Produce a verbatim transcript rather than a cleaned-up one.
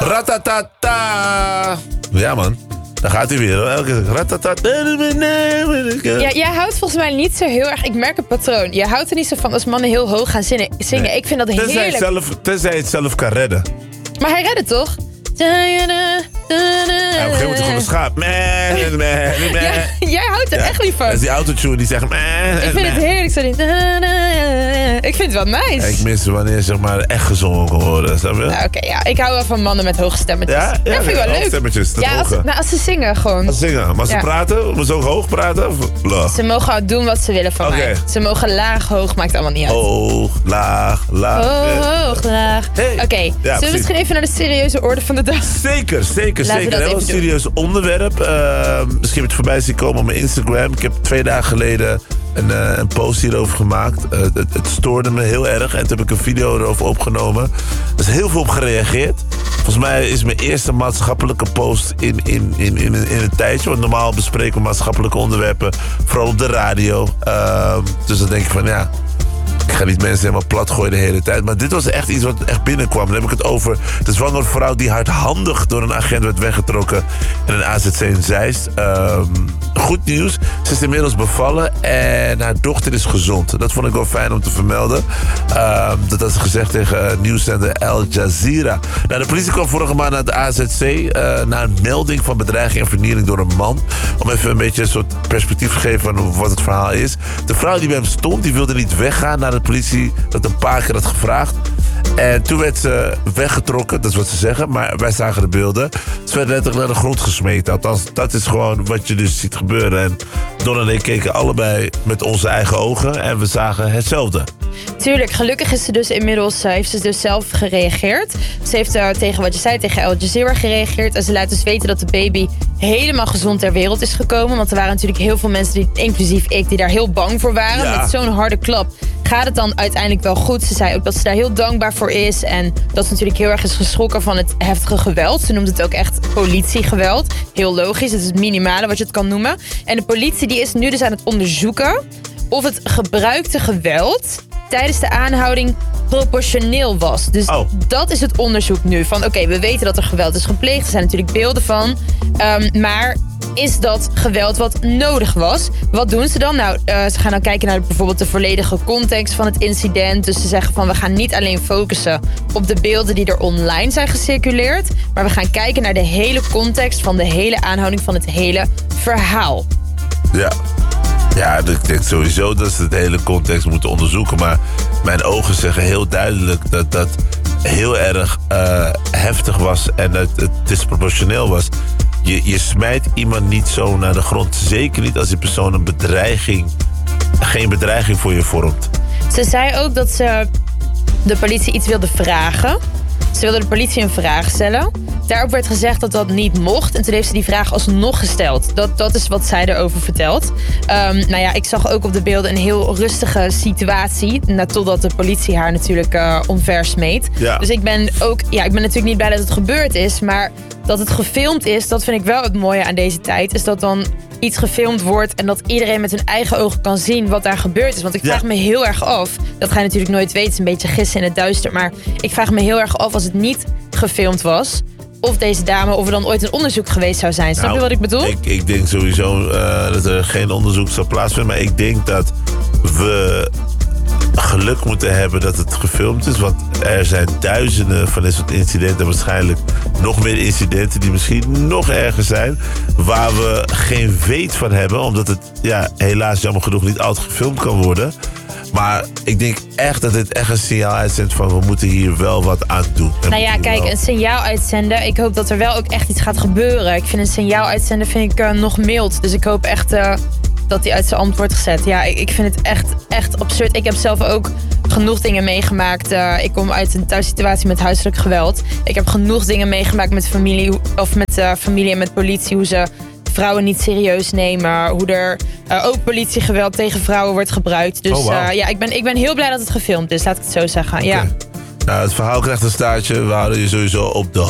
Ratatata. Ja, man. Daar gaat hij weer, hoor. Elke keer. Ratatata. Ja, jij houdt volgens mij niet zo heel erg... Ik merk een patroon. Je houdt er niet zo van als mannen heel hoog gaan zingen. zingen. Nee. Ik vind dat heerlijk. Tenzij, zelf, tenzij je het zelf kan redden. Maar hij redde het toch? Ja, op een gegeven moment gewoon een schaap. Meh, meh, meh. Ja, jij houdt er ja. echt lief van. Dat is die autotune die zegt... Meh, ik vind meh. het heerlijk. Zo die, ik vind het wel nice. Ik mis wanneer zeg maar echt gezongen kan worden. Snap je? Nou, Oké, okay, ja. Ik hou wel van mannen met hoge stemmetjes. Ja? Ja, dat vind ik wel leuk. Stemmetjes, ja, als, nou, als ze zingen gewoon. Als ze zingen. Maar als ja. ze praten, moeten ze ook hoog praten? Of laag? Ze mogen doen wat ze willen van okay. mij. Ze mogen laag, hoog, maakt allemaal niet uit. Hoog, laag, laag. Hoog, hoog laag. Hey. Oké, okay. ja, zullen we misschien even naar de serieuze orde van de dag? Zeker, zeker, Laten zeker. Een heel serieus onderwerp. Uh, misschien heb je het voorbij zien komen op mijn Instagram. Ik heb twee dagen geleden een, uh, een post hierover gemaakt. Uh, het, het stoorde me heel erg. En toen heb ik een video erover opgenomen. Er is heel veel op gereageerd. Volgens mij is mijn eerste maatschappelijke post in, in, in, in, in een tijdje. Want normaal bespreken we maatschappelijke onderwerpen. Vooral op de radio. Uh, dus dan denk ik van ja... Ik ga niet mensen helemaal plat gooien de hele tijd. Maar dit was echt iets wat echt binnenkwam. Dan heb ik het over de zwangere vrouw die hardhandig door een agent werd weggetrokken in een A Z C in Zeist. Um, goed nieuws. Ze is inmiddels bevallen en haar dochter is gezond. Dat vond ik wel fijn om te vermelden. Um, dat had ze gezegd tegen uh, nieuwszender Al Jazeera. Nou, de politie kwam vorige maand naar het A Z C uh, na een melding van bedreiging en vernieling door een man. Om even een beetje een soort perspectief te geven van wat het verhaal is. De vrouw die bij hem stond, die wilde niet weggaan naar de politie. Dat een paar keer had gevraagd. En toen werd ze weggetrokken, dat is wat ze zeggen. Maar wij zagen de beelden. Ze werd letterlijk naar de grond gesmeten. Althans, dat is gewoon wat je dus ziet gebeuren. En Don en ik keken allebei met onze eigen ogen. En we zagen hetzelfde. Tuurlijk, gelukkig is ze dus inmiddels, uh, heeft ze dus zelf gereageerd. Ze heeft uh, tegen wat je zei, tegen Al Jazeera gereageerd. En ze laat dus weten dat de baby helemaal gezond ter wereld is gekomen. Want er waren natuurlijk heel veel mensen, die, inclusief ik, die daar heel bang voor waren. Ja. Met zo'n harde klap gaat het dan uiteindelijk wel goed. Ze zei ook dat ze daar heel dankbaar voor is. En dat ze natuurlijk heel erg is geschrokken van het heftige geweld. Ze noemt het ook echt politiegeweld. Heel logisch, het is het minimale wat je het kan noemen. En de politie die is nu dus aan het onderzoeken of het gebruikte geweld tijdens de aanhouding proportioneel was. Dus oh. dat is het onderzoek nu. Van oké, okay, we weten dat er geweld is gepleegd. Er zijn natuurlijk beelden van. Um, maar is dat geweld wat nodig was? Wat doen ze dan? Nou, uh, ze gaan dan kijken naar bijvoorbeeld de volledige context van het incident. Dus ze zeggen van we gaan niet alleen focussen op de beelden die er online zijn gecirculeerd. Maar we gaan kijken naar de hele context van de hele aanhouding van het hele verhaal. Ja. Ja, ik denk sowieso dat ze de hele context moeten onderzoeken. Maar mijn ogen zeggen heel duidelijk dat dat heel erg uh, heftig was en dat het disproportioneel was. Je, je smijt iemand niet zo naar de grond. Zeker niet als die persoon een bedreiging, geen bedreiging voor je vormt. Ze zei ook dat ze de politie iets wilde vragen. Ze wilde de politie een vraag stellen. Daarop werd gezegd dat dat niet mocht. En toen heeft ze die vraag alsnog gesteld. Dat, dat is wat zij erover vertelt. Um, nou ja, ik zag ook op de beelden een heel rustige situatie. Nou, totdat de politie haar natuurlijk uh, omver smeet. Ja. Dus ik ben ook, ja, ik ben natuurlijk niet blij dat het gebeurd is. Maar dat het gefilmd is, dat vind ik wel het mooie aan deze tijd. Is dat dan iets gefilmd wordt en dat iedereen met hun eigen ogen kan zien wat daar gebeurd is. Want ik vraag ja. me heel erg af, dat ga je natuurlijk nooit weten, het is een beetje gissen in het duister. Maar ik vraag me heel erg af als het niet gefilmd was, of deze dame, of er dan ooit een onderzoek geweest zou zijn. Snap nou, je wat ik bedoel? Ik, ik denk sowieso uh, dat er geen onderzoek zal plaatsvinden. Maar ik denk dat we geluk moeten hebben dat het gefilmd is. Want er zijn duizenden van dit soort incidenten. Waarschijnlijk nog meer incidenten die misschien nog erger zijn. Waar we geen weet van hebben. Omdat het ja, helaas jammer genoeg niet altijd gefilmd kan worden. Maar ik denk echt dat dit echt een signaal uitzendt van we moeten hier wel wat aan doen. En nou ja, kijk, wel een signaal uitzenden. Ik hoop dat er wel ook echt iets gaat gebeuren. Ik vind een signaal uitzenden vind ik uh, nog mild. Dus ik hoop echt uh, dat die uit zijn ambt wordt gezet. Ja, ik, ik vind het echt, echt absurd. Ik heb zelf ook genoeg dingen meegemaakt. Uh, ik kom uit een thuissituatie met huiselijk geweld. Ik heb genoeg dingen meegemaakt met familie, of met uh, familie en met politie. Hoe ze vrouwen niet serieus nemen. Hoe er uh, ook politiegeweld tegen vrouwen wordt gebruikt. Dus oh, wow. uh, ja, ik ben, ik ben heel blij dat het gefilmd is. Laat ik het zo zeggen. Okay. Ja. Nou, het verhaal krijgt een staartje. We houden je sowieso op de